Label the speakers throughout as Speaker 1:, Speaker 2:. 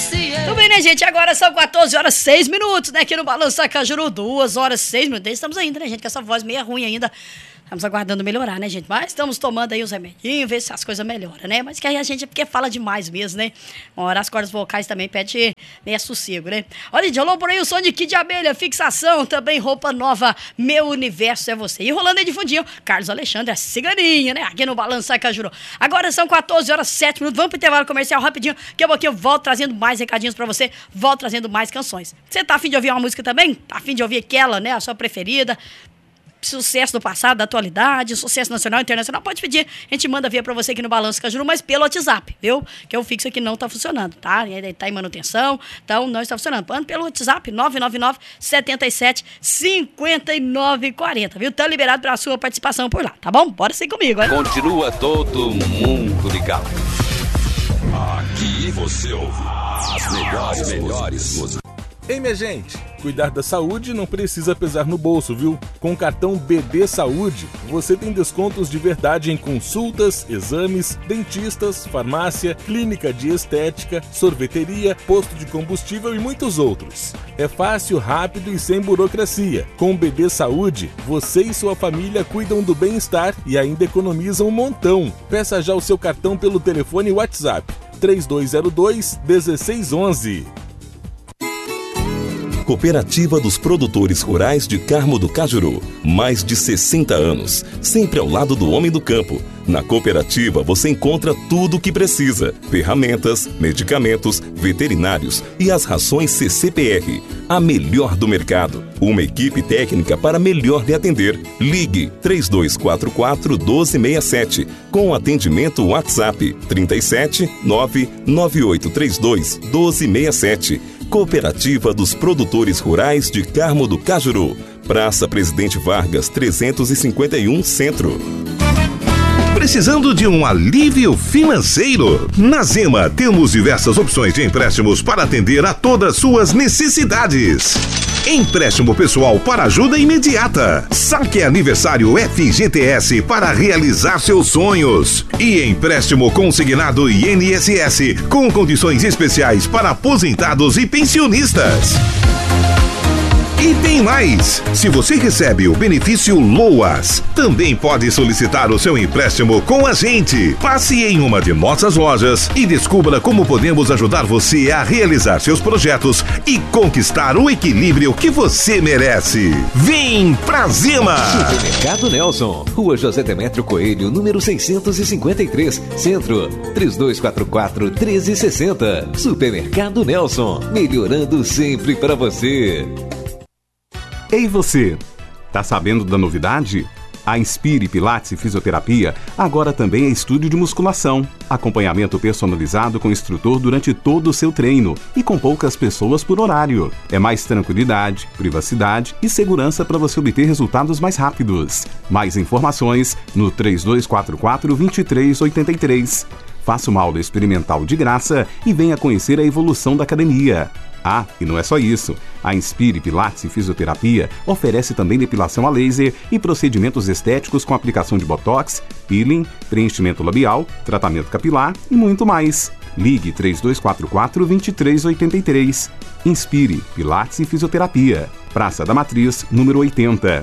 Speaker 1: Tudo bem, né, gente? Agora são 14 horas 6 minutos, né? Aqui no Balança Cajuru, 2 horas 6 minutos. Estamos ainda, né, gente? Com essa voz meio ruim ainda. Estamos aguardando melhorar, né, gente? Mas estamos tomando aí os remedinhos, ver se as coisas melhoram, né? Mas que aí a gente é porque fala demais mesmo, né? Uma hora as cordas vocais também pedem meio sossego, né? Olha, gente, rolou por aí o som de Kid de Abelha, fixação, também roupa nova, meu universo é você. E rolando aí de fundinho, Carlos Alexandre, a ciganinha, né? Aqui no Balança Cajuru. Agora são 14 horas 7 minutos, vamos pro intervalo comercial rapidinho, que a pouquinho eu volto trazendo mais recadinhos pra você, volto trazendo mais canções. Você tá afim de ouvir uma música também? Tá afim de ouvir aquela, né? A sua preferida? Sucesso do passado, da atualidade, sucesso nacional, internacional, pode pedir, a gente manda via pra você aqui no Balanço Cajuru, mas pelo WhatsApp, viu? Que o fixo aqui não tá funcionando, tá? Ele tá em manutenção, então não está funcionando. Manda pelo WhatsApp, 999-77-5940, viu? Tá liberado pra sua participação por lá, tá bom? Bora seguir comigo, hein?
Speaker 2: Continua todo mundo ligado. Aqui você ouve as melhores músicas.
Speaker 3: Ei, minha gente, cuidar da saúde não precisa pesar no bolso, viu? Com o cartão BD Saúde, você tem descontos de verdade em consultas, exames, dentistas, farmácia, clínica de estética, sorveteria, posto de combustível e muitos outros. É fácil, rápido e sem burocracia. Com o BD Saúde, você e sua família cuidam do bem-estar e ainda economizam um montão. Peça já o seu cartão pelo telefone WhatsApp 3202-1611.
Speaker 4: Cooperativa dos Produtores Rurais de Carmo do Cajuru. Mais de 60 anos, sempre ao lado do homem do campo. Na cooperativa você encontra tudo o que precisa: ferramentas, medicamentos, veterinários e as rações CCPR, a melhor do mercado. Uma equipe técnica para melhor lhe atender. Ligue 3244-1267 com atendimento WhatsApp 37 99832 1267. Cooperativa dos Produtores Rurais de Carmo do Cajuru. Praça Presidente Vargas, 351 Centro.
Speaker 5: Precisando de um alívio financeiro? Na Zema temos diversas opções de empréstimos para atender a todas suas necessidades. Empréstimo pessoal para ajuda imediata. Saque aniversário FGTS para realizar seus sonhos. E empréstimo consignado INSS com condições especiais para aposentados e pensionistas. E tem mais! Se você recebe o benefício LOAS, também pode solicitar o seu empréstimo com a gente. Passe em uma de nossas lojas e descubra como podemos ajudar você a realizar seus projetos e conquistar o equilíbrio que você merece. Vem pra Zema!
Speaker 6: Supermercado Nelson, Rua José Demétrio Coelho, número 653, Centro, 3244-1360. Supermercado Nelson, melhorando sempre para você.
Speaker 7: Ei você, tá sabendo da novidade? A Inspire Pilates e Fisioterapia agora também é estúdio de musculação. Acompanhamento personalizado com instrutor durante todo o seu treino e com poucas pessoas por horário. É mais tranquilidade, privacidade e segurança para você obter resultados mais rápidos. Mais informações no 3244-2383. Faça uma aula experimental de graça e venha conhecer a evolução da academia. Ah, e não é só isso. A Inspire Pilates e Fisioterapia oferece também depilação a laser e procedimentos estéticos com aplicação de botox, peeling, preenchimento labial, tratamento capilar e muito mais. Ligue 3244-2383. Inspire Pilates e Fisioterapia. Praça da Matriz, número 80,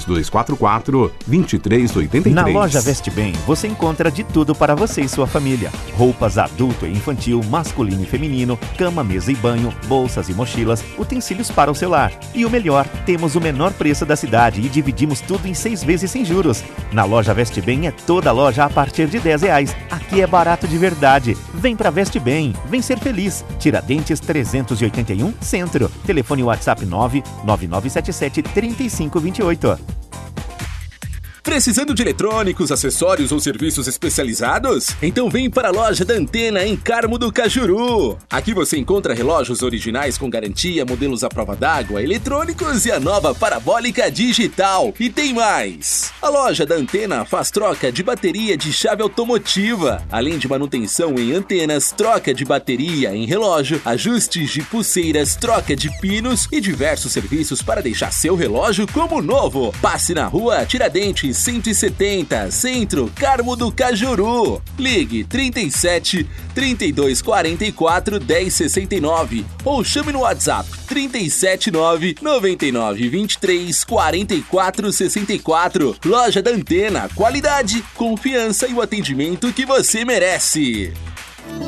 Speaker 7: 3244-2383.
Speaker 8: Na loja Veste Bem, você encontra de tudo para você e sua família. Roupas adulto e infantil, masculino e feminino, cama, mesa e banho, bolsas e mochilas, utensílios para o celular. E o melhor, temos o menor preço da cidade e dividimos tudo em 6 vezes sem juros. Na loja Veste Bem é toda loja a partir de R$10. Aqui é barato de verdade. Vem pra Veste Bem, vem ser feliz. Tiradentes 381, Centro. Telefone WhatsApp 99977-3528.
Speaker 9: Precisando de eletrônicos, acessórios ou serviços especializados? Então vem para a loja da Antena em Carmo do Cajuru. Aqui você encontra relógios originais com garantia, modelos à prova d'água, eletrônicos e a nova parabólica digital. E tem mais! A loja da Antena faz troca de bateria de chave automotiva, além de manutenção em antenas, troca de bateria em relógio, ajustes de pulseiras, troca de pinos e diversos serviços para deixar seu relógio como novo. Passe na rua Tiradentes 170, Centro, Carmo do Cajuru. Ligue 37 3244 1069 ou chame no WhatsApp 379 99 23 44 64. Loja da Antena, qualidade, confiança e o atendimento que você merece.